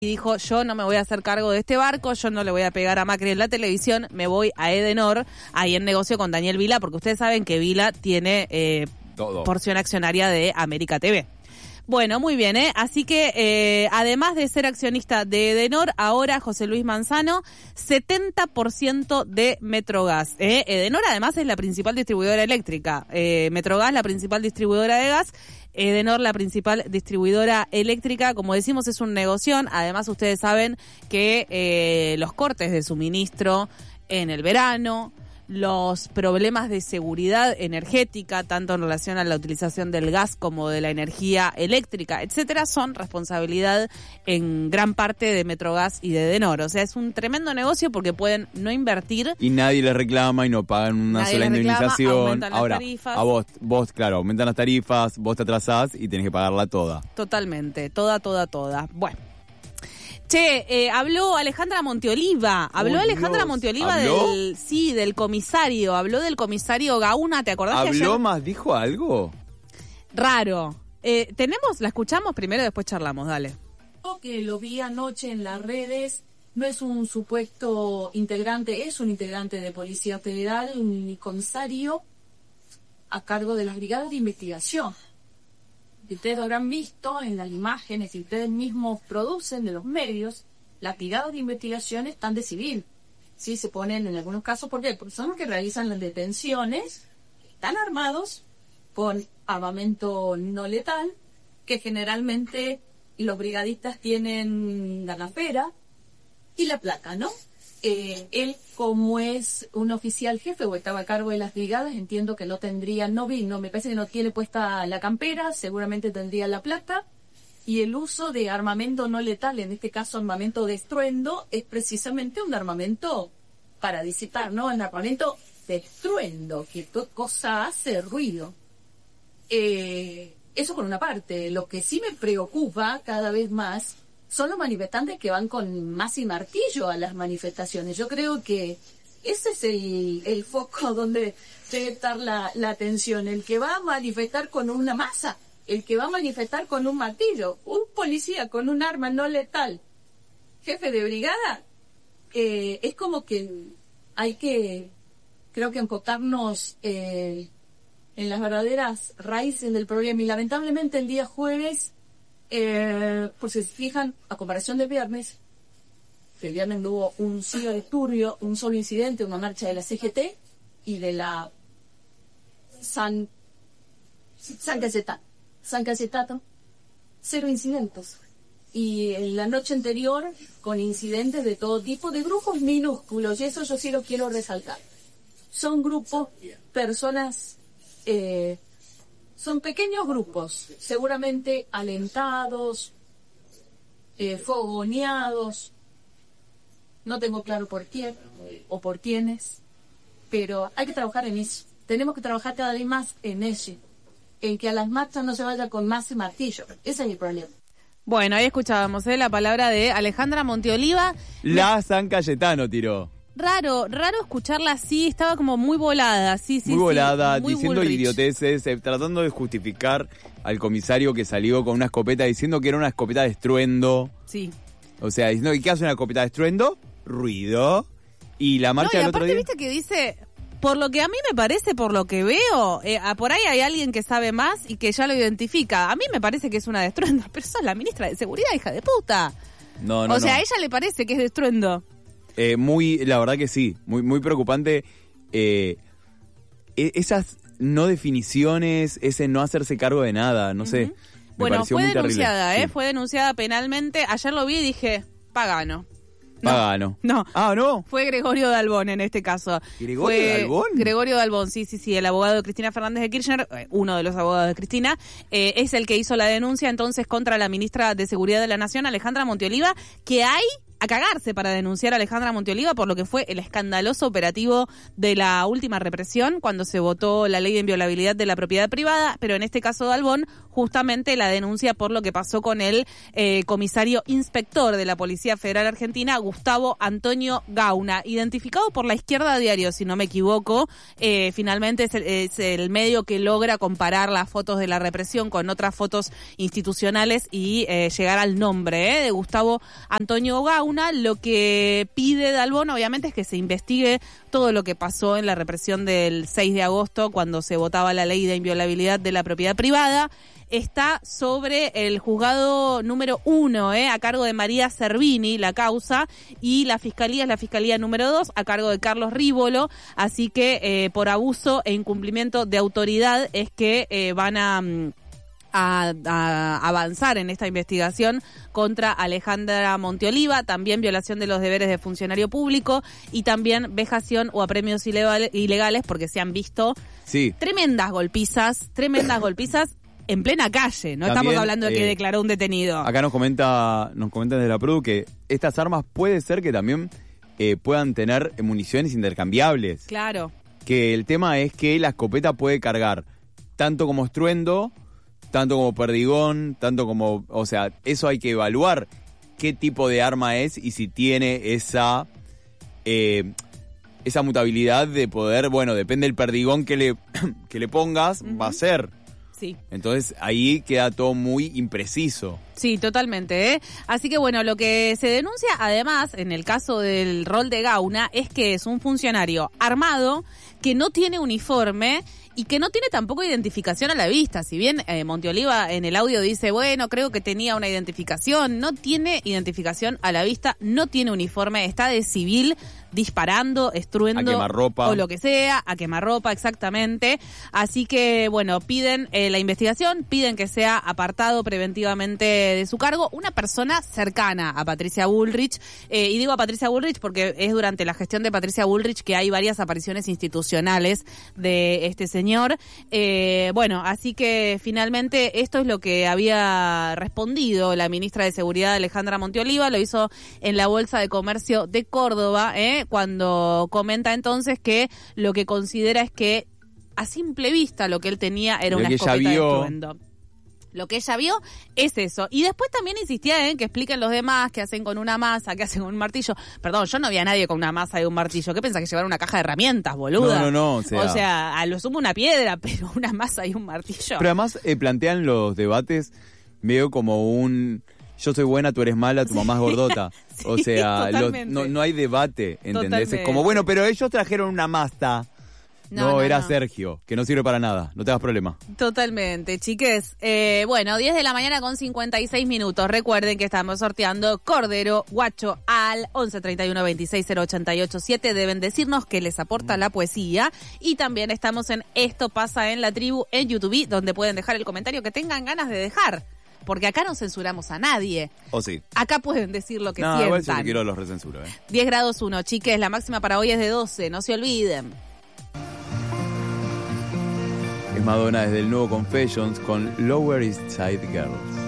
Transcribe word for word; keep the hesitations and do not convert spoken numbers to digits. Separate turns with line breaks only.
y dijo, yo no me voy a hacer cargo de este barco, yo no le voy a pegar a Macri en la televisión, me voy a Edenor, ahí en negocio con Daniel Vila, porque ustedes saben que Vila tiene eh,
Todo.
porción accionaria de América T V. Bueno, muy bien, ¿eh? Así que eh, además de ser accionista de Edenor, ahora José Luis Manzano, setenta por ciento de Metrogas. ¿eh? Edenor además es la principal distribuidora eléctrica, eh, Metrogas la principal distribuidora de gas, Edenor la principal distribuidora eléctrica. Como decimos, es un negoción. Además, ustedes saben que eh, los cortes de suministro en el verano, los problemas de seguridad energética, tanto en relación a la utilización del gas como de la energía eléctrica, etcétera, son responsabilidad en gran parte de Metrogas y de Edenor. O sea, es un tremendo negocio porque pueden no invertir.
Y nadie les reclama y no pagan una
Nadie
sola
les reclama,
indemnización.
aumentan las
Ahora,
tarifas.
a vos, vos, claro, aumentan las tarifas, vos te atrasás y tenés que pagarla toda.
Totalmente, toda, toda, toda. Bueno. Che, eh, habló Alejandra Monteoliva, habló
Oh,
Alejandra
Dios.
Monteoliva
¿Habló?
del, sí, del comisario, habló del comisario Gauna, ¿te acordás que
¿Habló
ayer?
más? ¿Dijo algo?
Raro. Eh, tenemos, la escuchamos primero y después charlamos, dale.
Que lo vi anoche en las redes, no es un supuesto integrante, es un integrante de Policía Federal, un comisario a cargo de las brigadas de investigación. Y ustedes habrán visto en las imágenes que ustedes mismos producen de los medios, las brigadas de investigación están de civil. Sí, se ponen en algunos casos, ¿por qué? Porque son los que realizan las detenciones, están armados con armamento no letal, que generalmente los brigadistas tienen la campera y la placa, ¿no? Eh, él, como es un oficial jefe o estaba a cargo de las brigadas, entiendo que no tendría, no vi, no, me parece que no tiene puesta la campera, seguramente tendría la placa, y el uso de armamento no letal, en este caso armamento de estruendo, es precisamente un armamento para disipar, ¿no? Un armamento de estruendo, que toda cosa hace ruido. Eh, eso por una parte. Lo que sí me preocupa cada vez más son los manifestantes que van con más y martillo a las manifestaciones. Yo creo que ese es el, el foco donde debe estar la, la atención. El que va a manifestar con una masa, el que va a manifestar con un martillo, un policía con un arma no letal, jefe de brigada, eh, es como que hay que, creo que enfocarnos eh, en las verdaderas raíces del problema. Y lamentablemente el día jueves, Eh, por si se fijan, a comparación del viernes, el viernes hubo un solo disturbio, un solo incidente, una marcha de la C G T y de la San San Cayetano, San Cayetano, cero incidentes. Y en la noche anterior, con incidentes de todo tipo, de grupos minúsculos, y eso yo sí lo quiero resaltar. Son grupos, personas... Eh, Son pequeños grupos, seguramente alentados, eh, fogoneados, no tengo claro por quién o por quiénes, pero hay que trabajar en eso. Tenemos que trabajar cada vez más en eso, en que a las marchas no se vaya con más y martillo. Ese es el problema.
Bueno, ahí escuchábamos ¿eh? la palabra de Alejandra Monteoliva.
La San Cayetano tiró.
Raro, raro escucharla así, estaba como muy volada, sí, sí,
Muy
sí,
volada,
muy
diciendo
Bullrich.
idioteces, eh, tratando de justificar al comisario que salió con una escopeta, diciendo que era una escopeta de estruendo.
Sí.
O sea, diciendo, ¿y qué hace una escopeta de estruendo? Ruido. Y la marcha
No, y
del otro
aparte,
día...
viste que dice, por lo que a mí me parece, por lo que veo, eh, a- por ahí hay alguien que sabe más y que ya lo identifica. A mí me parece que es una de estruendo, pero sos la ministra de Seguridad, hija de puta.
No, no,
o sea,
no.
a ella le parece que es de estruendo.
Eh, muy, la verdad que sí, muy, muy preocupante. Eh, e- esas no definiciones, ese no hacerse cargo de nada, no sé. Me
Bueno,
pareció
fue
muy
denunciada,
terrible.
¿eh?
Sí.
Fue denunciada penalmente. Ayer lo vi y dije, pagano. No,
Pagano.
No.
Ah, ¿no?
Fue Gregorio Dalbón en este caso.
¿Gregorio
Fue
Dalbón?
Gregorio Dalbón, sí, sí, sí, el abogado de Cristina Fernández de Kirchner, eh, uno de los abogados de Cristina, eh, es el que hizo la denuncia entonces contra la ministra de Seguridad de la Nación, Alejandra Monteoliva, que hay a cagarse para denunciar a Alejandra Monteoliva por lo que fue el escandaloso operativo de la última represión cuando se votó la ley de inviolabilidad de la propiedad privada, pero en este caso de Albón, justamente la denuncia por lo que pasó con el eh, comisario inspector de la Policía Federal Argentina, Gustavo Antonio Gauna, identificado por La Izquierda Diario, si no me equivoco. Eh, finalmente es el, es el medio que logra comparar las fotos de la represión con otras fotos institucionales y eh, llegar al nombre eh, de Gustavo Antonio Gauna. Lo que pide Dalbón, obviamente, es que se investigue todo lo que pasó en la represión del seis de agosto, cuando se votaba la ley de inviolabilidad de la propiedad privada. Está sobre el juzgado número uno, eh, a cargo de María Servini, la causa, y la fiscalía es la fiscalía número dos, a cargo de Carlos Rívolo. Así que eh, por abuso e incumplimiento de autoridad es que eh, van a... A, a avanzar en esta investigación contra Alejandra Monteoliva, también violación de los deberes de funcionario público y también vejación o apremios ilegales, ilegales porque se han visto
sí.
tremendas golpizas, tremendas golpizas en plena calle. No
también,
estamos hablando de que
eh,
declaró un detenido.
Acá nos comenta, nos comentan desde la Produ que estas armas puede ser que también eh, puedan tener municiones intercambiables.
Claro.
Que el tema es que la escopeta puede cargar tanto como estruendo, tanto como perdigón, tanto como... O sea, eso hay que evaluar qué tipo de arma es y si tiene esa eh, esa mutabilidad de poder... Bueno, depende del perdigón que le, que le pongas, uh-huh. va a ser.
Sí.
Entonces ahí queda todo muy impreciso.
Sí, totalmente, ¿eh? Así que bueno, lo que se denuncia además en el caso del rol de Gauna es que es un funcionario armado que no tiene uniforme y que no tiene tampoco identificación a la vista. Si bien eh, Monteoliva en el audio dice, bueno, creo que tenía una identificación, no tiene identificación a la vista, no tiene uniforme, está de civil disparando, estruendo,
a quemarropa
o lo que sea, a quemarropa, exactamente. Así que, bueno, piden eh, la investigación, piden que sea apartado preventivamente de su cargo una persona cercana a Patricia Bullrich, eh, y digo a Patricia Bullrich porque es durante la gestión de Patricia Bullrich que hay varias apariciones institucionales de este señor. Eh, bueno, así que finalmente esto es lo que había respondido la ministra de Seguridad Alejandra Monteoliva, lo hizo en la Bolsa de Comercio de Córdoba, eh, cuando comenta entonces que lo que considera es que a simple vista lo que él tenía era una escopeta de estruendo. Lo que ella vio es eso. Y después también insistía en que expliquen los demás qué hacen con una masa, qué hacen con un martillo. Perdón, yo no vi a nadie con una masa y un martillo. ¿Qué pensás, que llevar una caja de herramientas, boluda?
No, no, no. O sea,
o sea a lo sumo una piedra, pero una masa y un martillo.
Pero además eh, plantean los debates medio como un... Yo soy buena, tú eres mala, tu mamá es gordota. Sí, o sea, los, no, no hay debate, ¿entendés? Totalmente. Es como, bueno, pero ellos trajeron una masa. No, no, no era no. Sergio, que no sirve para nada, no te hagas problema.
Totalmente, chiques. Eh, bueno, diez de la mañana con cincuenta y seis minutos. Recuerden que estamos sorteando Cordero Guacho al once treinta y uno veintiséis cero ochenta y ocho siete. Deben decirnos qué les aporta la poesía. Y también estamos en Esto Pasa en la Tribu en YouTube, donde pueden dejar el comentario que tengan ganas de dejar. Porque acá no censuramos a nadie.
¿O sí?
Acá pueden decir lo que
no,
sientan.
Igual yo quiero los recensuro, ¿eh?
diez grados uno, chiques. La máxima para hoy es de doce, no se olviden.
Es Madonna desde el nuevo Confessions con Lower East Side Girls.